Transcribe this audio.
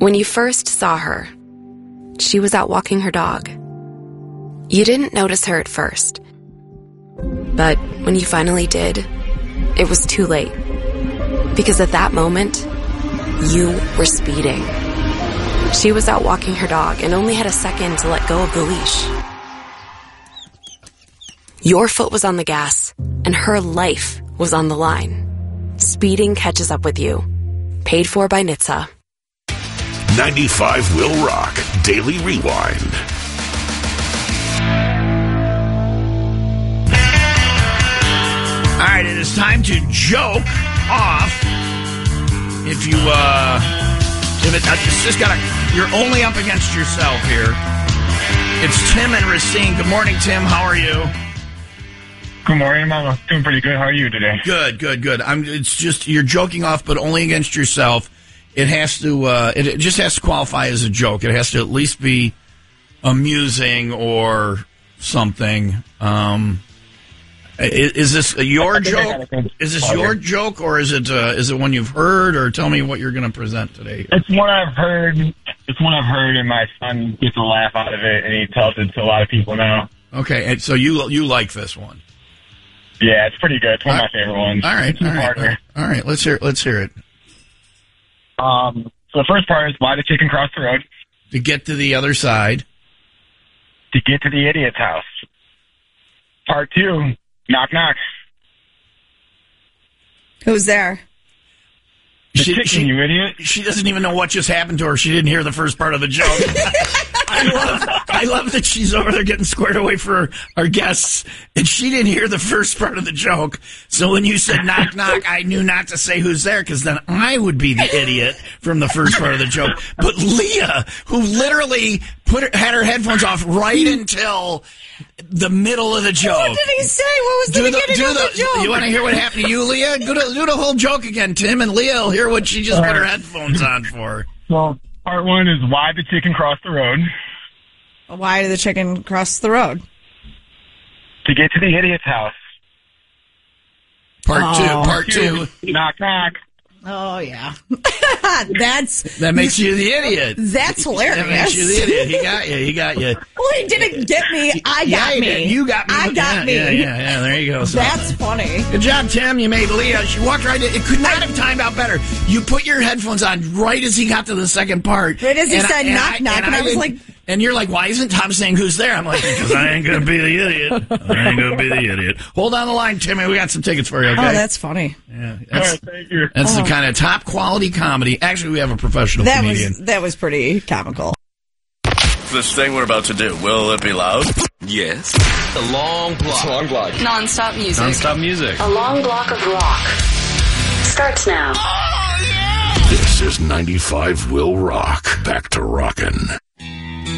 When you first saw her, she was out walking her dog. You didn't notice her at first. But when you finally did, it was too late. Because at that moment, you were speeding. She was out walking her dog and only had a second to let go of the leash. Your foot was on the gas, and her life was on the line. Speeding catches up with you. Paid for by NHTSA. 95 Will Rock Daily Rewind. All right, it is time to joke off. If you, it's just you're only up against yourself here. It's Tim and Racine. Good morning, Tim. How are you? Good morning, Mama. Doing pretty good. How are you today? Good. It's just, you're joking off, but only against yourself. It has to, it just has to qualify as a joke. It has to at least be amusing or something. Is this your joke? Is this your joke, or is it one you've heard? Or tell me what you're going to present today. It's one I've heard. And my son gets a laugh out of it, and he tells it to a lot of people now. Okay, and so you like this one? Yeah, it's pretty good. It's one of my favorite ones. All right. Let's hear it. So the first part is, why the chicken cross the road? To get to the other side. To get to the idiot's house. Part 2, knock knock. Who's there? The chicken, you idiot. She doesn't even know what just happened to her. She didn't hear the first part of the joke. I love that she's over there getting squared away for our guests, and she didn't hear the first part of the joke. So when you said knock knock, I knew not to say who's there, because then I would be the idiot from the first part of the joke. But Leah, who literally had her headphones off right until the middle of the joke. What did he say? What was the beginning of the joke? You want to hear what happened to you, Leah? Do the whole joke again, Tim, and Leah will hear what she just put her headphones on for. Well, part 1 is, why the chicken cross the road? Why did the chicken cross the road? To get to the idiot's house. Part two. Knock knock. Oh, yeah. That makes you the idiot. That's hilarious. That makes you the idiot. He got you. Well, he didn't get me. I got me. You got me. I got me. Yeah, there you go. So. That's funny. Good job, Tim. You made Leah. She walked right in. It could not have timed out better. You put your headphones on right as he got to the second part. Right as he said knock knock, and I was like... And you're like, why isn't Tom saying who's there? I'm like, because I ain't going to be the idiot. Hold on the line, Timmy. We got some tickets for you, okay? Oh, that's funny. Yeah, all right, thank you. That's the kind of top quality comedy. Actually, we have a professional comedian. That was pretty comical. This thing we're about to do, will it be loud? Yes. A long block. Non-stop music. A long block of rock. Starts now. This is 95 Will Rock. Back to rockin'.